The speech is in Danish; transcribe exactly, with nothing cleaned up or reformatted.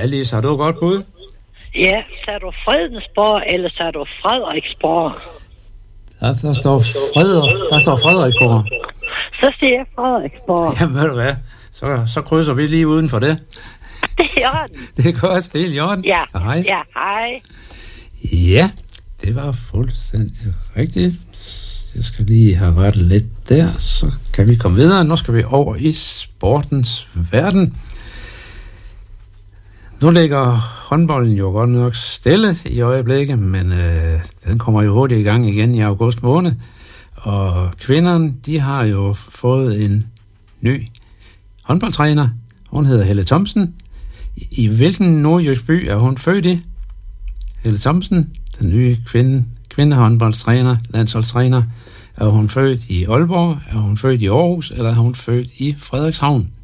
Alice, har du et godt bud? Ja, så er du Fredensborg, eller så er du Frederiksborg? Ja, der står Freder, der står Frederiksborg. Så siger jeg Frederiksborg. Jamen, ved du hvad? Så, så krydser vi lige uden for det. Det er i orden. Det er godt, helt i orden. Ja, hej. ja, hej. Ja, det var fuldstændig rigtigt. Jeg skal lige have rettet lidt der, så kan vi komme videre. Nu skal vi over i sportens verden. Nu ligger håndbolden jo godt nok stille i øjeblikket, men øh, den kommer jo hurtigt i gang igen i august måned. Og kvinderne, de har jo fået en ny håndboldtræner. Hun hedder Helle Thomsen. I hvilken nordjysk by er hun født i? Helle Thomsen, den nye kvinde, kvindehåndboldtræner, landsholdstræner. Er hun født i Aalborg? Er hun født i Aarhus? Eller er hun født i Frederikshavn?